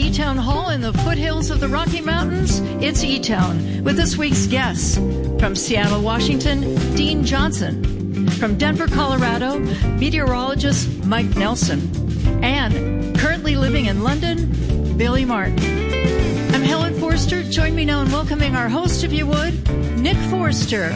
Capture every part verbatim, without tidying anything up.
E-Town Hall in the foothills of the Rocky Mountains, it's E-Town with this week's guests. From Seattle, Washington, Dean Johnson. From Denver, Colorado, meteorologist Mike Nelson. And currently living in London, Billy Martin. I'm Helen Forster. Join me now in welcoming our host, if you would, Nick Forster.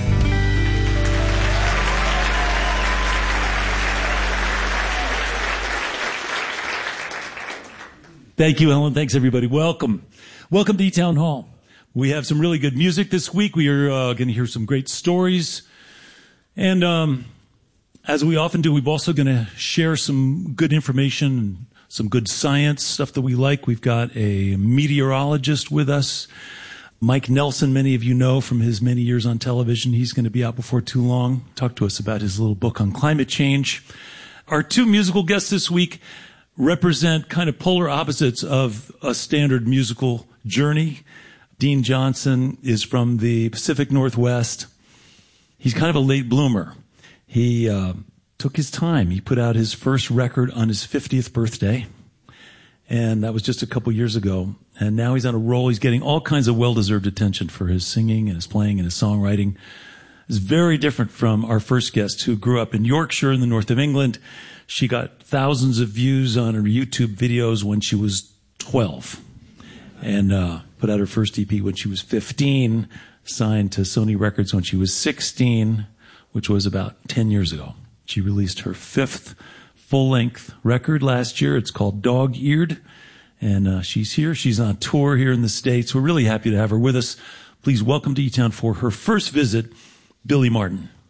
Thank you, Helen. Thanks, everybody. Welcome. Welcome to E-Town Hall. We have some really good music this week. We are uh, going to hear some great stories. And um, as we often do, we're also going to share some good information, some good science, stuff that we like. We've got a meteorologist with us, Mike Nelson. Many of you know from his many years on television. He's going to be out before too long. Talk to us about his little book on climate change. Our two musical guests this week represent kind of polar opposites of a standard musical journey. Dean Johnson is from the Pacific Northwest. He's kind of a late bloomer. He uh, took his time. He put out his first record on his fiftieth birthday, and that was just a couple years ago. And now he's on a roll. He's getting all kinds of well-deserved attention for his singing and his playing and his songwriting. It's very different from our first guest, who grew up in Yorkshire in the north of England. She got thousands of views on her YouTube videos when she was twelve, and uh, put out her first E P when she was fifteen, signed to Sony Records when she was sixteen, which was about ten years ago. She released her fifth full-length record last year. It's called Dog Eared, and uh, she's here. She's on tour here in the States. We're really happy to have her with us. Please welcome to E-Town for her first visit, Billy Martin.